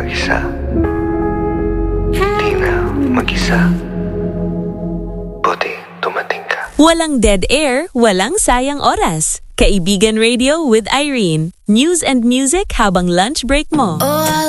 tag-isa. Di na mag-isa. Buti dumating ka. Walang dead air, walang sayang oras. Kaibigan Radio with Irene. News and music habang lunch break mo. Oh, I